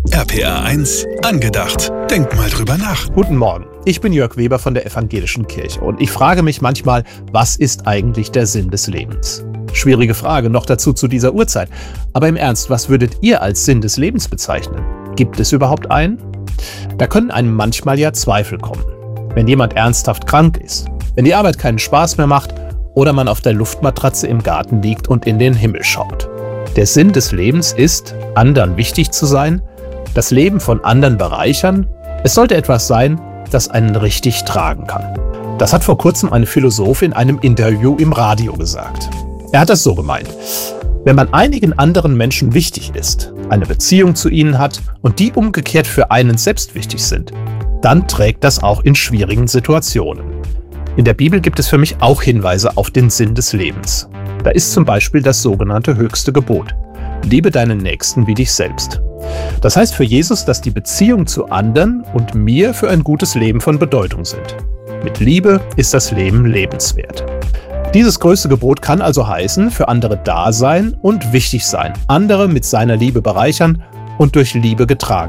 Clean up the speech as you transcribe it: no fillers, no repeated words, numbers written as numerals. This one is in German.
RPR1 angedacht. Denk mal drüber nach. Guten Morgen, ich bin Jörg Weber von der Evangelischen Kirche und ich frage mich manchmal, was ist eigentlich der Sinn des Lebens? Schwierige Frage, noch dazu zu dieser Uhrzeit. Aber im Ernst, was würdet ihr als Sinn des Lebens bezeichnen? Gibt es überhaupt einen? Da können einem manchmal ja Zweifel kommen. Wenn jemand ernsthaft krank ist, wenn die Arbeit keinen Spaß mehr macht oder man auf der Luftmatratze im Garten liegt und in den Himmel schaut. Der Sinn des Lebens ist, anderen wichtig zu sein, das Leben von anderen bereichern. Es sollte etwas sein, das einen richtig tragen kann. Das hat vor kurzem eine Philosophin in einem Interview im Radio gesagt. Er hat das so gemeint: Wenn man einigen anderen Menschen wichtig ist, eine Beziehung zu ihnen hat und die umgekehrt für einen selbst wichtig sind, dann trägt das auch in schwierigen Situationen. In der Bibel gibt es für mich auch Hinweise auf den Sinn des Lebens. Da ist zum Beispiel das sogenannte höchste Gebot: Liebe deinen Nächsten wie dich selbst. Das heißt für Jesus, dass die Beziehung zu anderen und mir für ein gutes Leben von Bedeutung sind. Mit Liebe ist das Leben lebenswert. Dieses größte Gebot kann also heißen, für andere da sein und wichtig sein, andere mit seiner Liebe bereichern und durch Liebe getragen